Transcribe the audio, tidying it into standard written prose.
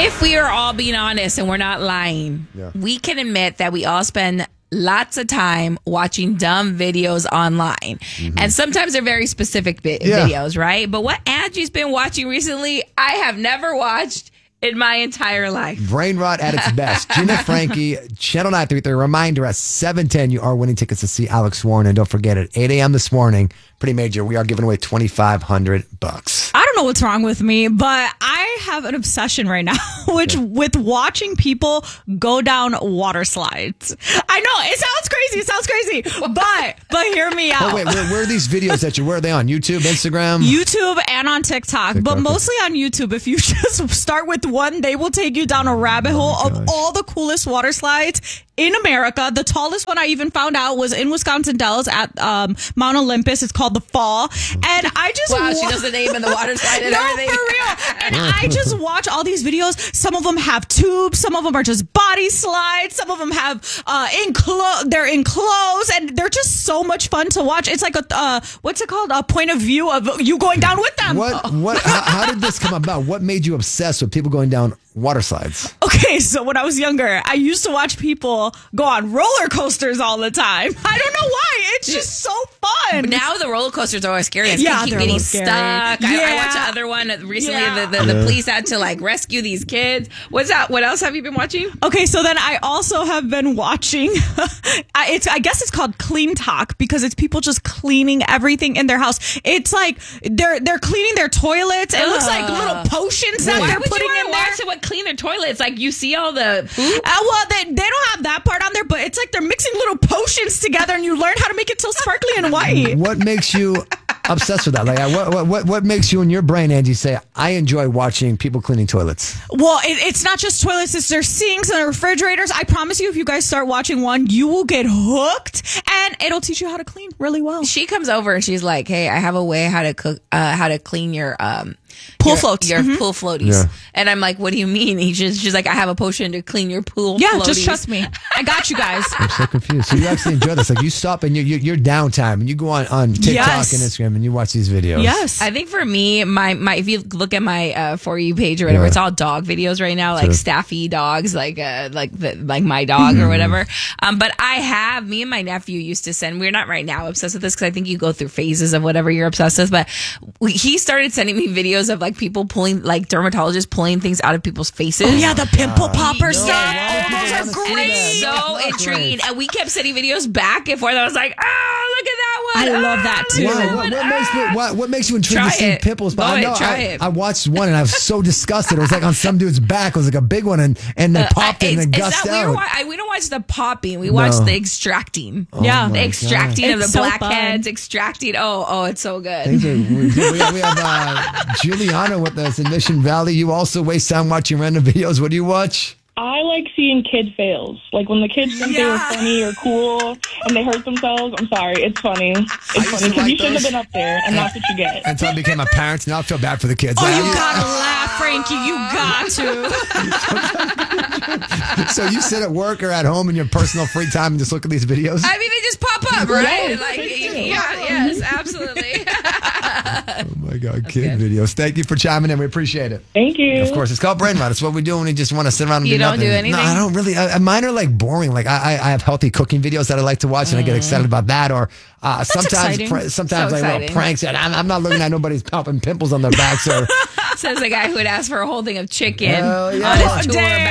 If we are all being honest and we're not lying, we can admit that we all spend lots of time watching dumb videos online. And sometimes they're very specific videos, right? But what Angie's been watching recently, I have never watched in my entire life. Brain rot at its best. Gina Frankie, Channel 933. Reminder at 7:10, you are winning tickets to see Alex Warren. And don't forget, at 8 a.m. this morning, pretty major, we are giving away $2,500. I don't know what's wrong with me, but I have an obsession right now, with watching people go down water slides. I know it sounds crazy, but hear me out. Oh wait, where are these videos where are they on? YouTube, Instagram, YouTube, and on TikTok, but mostly on YouTube. If you just start with one, they will take you down a rabbit hole of all the coolest water slides in America. The tallest one I even found out was in Wisconsin Dells at Mount Olympus. It's called the Fall. And I just she knows the name of the water slide and everything. For real. And I just watch all these videos. Some of them have tubes. Some of them are just body slides. Some of them have they're enclosed, and they're just so much fun to watch. It's like a what's it called? A point of view of you going down with them. How did this come about? What made you obsessed with people going down water slides? Okay, so when I was younger, I used to watch people go on roller coasters all the time. I don't know why. It's just so fun. But now the roller coasters are always scary. Yeah, keep they're getting scary. stuck. Yeah. I watched the other one recently. The police had to rescue these kids. What's that? What else have you been watching? Okay, so then I also have been watching. I guess it's called Clean Talk because it's people just cleaning everything in their house. It's like they're cleaning their toilets. It looks like little potions that they're putting in there. Watch it clean their toilets? Like you see all the poop. Well, they don't have that part on there, but it's like they're mixing little potions together, and you learn how to make it so sparkly and white. What makes you obsessed with that? What makes you in your brain, Angie, say, I enjoy watching people cleaning toilets? Well, it's not just toilets. It's their sinks and their refrigerators. I promise you, if you guys start watching one, you will get hooked, and it'll teach you how to clean really well. She comes over and she's like, hey, I have a way how to clean your pool floats. Your pool floaties. Yeah. And I'm like, what do you mean? She's like, I have a potion to clean your pool floaties. Just trust me. I got you guys. I'm so confused. So you actually enjoy this. Like you stop and you're downtime and you go on TikTok and Instagram and you watch these videos. Yes. I think for me, my if you look at my For You page or whatever, it's all dog videos right now, like Staffy dogs, like my dog or whatever. But me and my nephew used to send, we're not right now obsessed with this because I think you go through phases of whatever you're obsessed with, but he started sending me videos of people pulling, dermatologists pulling things out of people's faces. Oh yeah, the pimple popper stuff. Those are great. And it's so intriguing. And we kept sending videos back and forth. I was like, look at that one. I love that too. What makes you intrigued to see pimples? Try it. I watched one and I was so disgusted. It was like on some dude's back. It was like a big one and they popped it and it gussed out. We don't watch the popping. We watch the extracting. The extracting of the blackheads. Extracting. Oh, it's so good. We have Juliana with us in Mission Valley. You also waste time watching random videos. What do you watch? I like seeing kid fails. Like when the kids think they were funny or cool and they hurt themselves. I'm sorry. It's funny. It's funny because you shouldn't have been up there and that's what you get. Until I became a parent, now I feel bad for the kids. Oh, you gotta laugh, Frankie. You got to. So you sit at work or at home in your personal free time and just look at these videos? I mean, they just pop up, right? Yes, absolutely. Oh my God, kid videos. Thank you for chiming in. We appreciate it. Thank you. Of course, it's called brain rot. It's what we do when we just want to sit around and do nothing. You don't do anything? No, I don't really. Mine are boring. I have healthy cooking videos that I like to watch and I get excited about that. Or sometimes little pranks. And I'm not looking at nobody's popping pimples on their backs. Or says the guy who would ask for a whole thing of chicken on his tour